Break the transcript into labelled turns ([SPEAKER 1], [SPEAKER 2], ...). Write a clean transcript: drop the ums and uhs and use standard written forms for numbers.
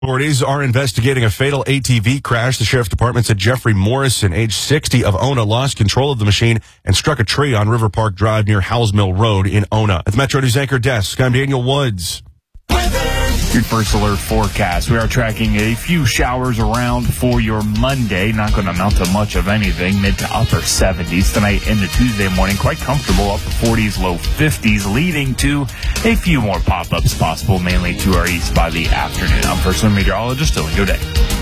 [SPEAKER 1] Authorities are investigating a fatal ATV crash. The sheriff's department said Jeffrey Morrison, age 60, of Ona, lost control of the machine and struck a tree on River Park Drive near Howells Mill Road in Ona. At the Metro News Anchor Desk, I'm Daniel Woods.
[SPEAKER 2] Your first alert forecast. We are tracking a few showers around for your Monday. Not going to amount to much of anything. Mid to upper 70s tonight into Tuesday morning. Quite comfortable. Upper 40s, low 50s, leading to a few more pop-ups possible, mainly to our east by the afternoon. I'm personal meteorologist Dylan Godet.